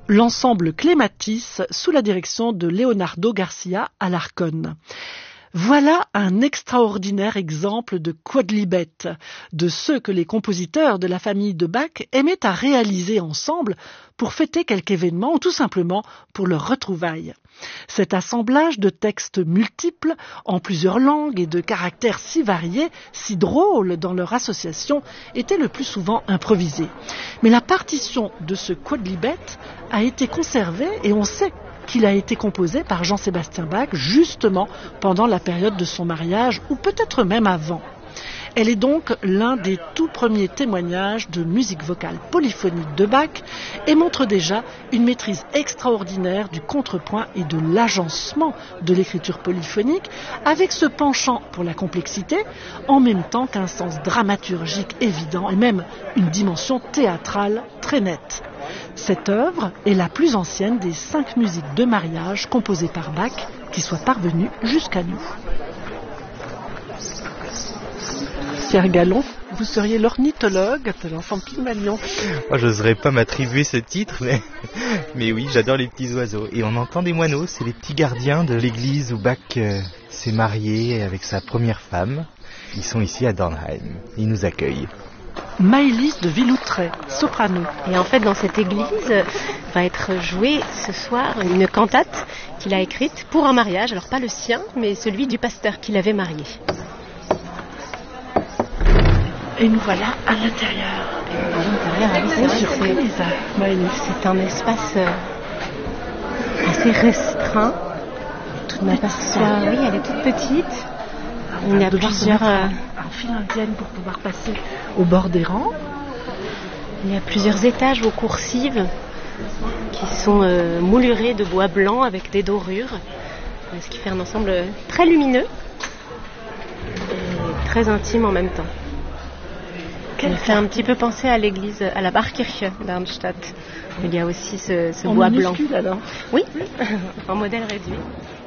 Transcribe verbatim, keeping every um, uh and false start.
l'ensemble Clématis sous la direction de Leonardo Garcia Alarcón. Voilà un extraordinaire exemple de quodlibet, de ceux que les compositeurs de la famille de Bach aimaient à réaliser ensemble pour fêter quelque événement ou tout simplement pour leur retrouvaille. Cet assemblage de textes multiples, en plusieurs langues et de caractères si variés, si drôles dans leur association, était le plus souvent improvisé. Mais la partition de ce quodlibet a été conservée et on sait qu'il a été composé par Jean-Sébastien Bach justement pendant la période de son mariage ou peut-être même avant. Elle est donc l'un des tout premiers témoignages de musique vocale polyphonique de Bach et montre déjà une maîtrise extraordinaire du contrepoint et de l'agencement de l'écriture polyphonique avec ce penchant pour la complexité en même temps qu'un sens dramaturgique évident et même une dimension théâtrale très nette. Cette œuvre est la plus ancienne des cinq musiques de mariage composées par Bach qui soient parvenues jusqu'à nous. Pierre Gallon, vous seriez l'ornithologue de l'ensemble Pygmalion. Moi, je n'oserais pas m'attribuer ce titre, mais... mais oui, j'adore les petits oiseaux. Et on entend des moineaux, c'est les petits gardiens de l'église où Bach euh, s'est marié avec sa première femme. Ils sont ici à Dornheim, ils nous accueillent. Maëlys de Villoutret, soprano. Et en fait, dans cette église va être jouée ce soir une cantate qu'il a écrite pour un mariage. Alors pas le sien, mais celui du pasteur qu'il avait marié. Et nous voilà à l'intérieur. Et à l'intérieur, ah oui, c'est vrai, surprise, Maëlys. C'est un espace assez restreint. On aperçoit, oui, elle est toute petite. Il y a plusieurs... Euh... en file indienne pour pouvoir passer au bord des rangs. Il y a plusieurs étages aux coursives qui sont euh, moulurés de bois blanc avec des dorures, ce qui fait un ensemble très lumineux et très intime en même temps. Ça fait un petit peu penser à l'église, à la Barkirche d'Arnstadt. Il y a aussi ce, ce bois blanc. Alors. Oui, en modèle réduit.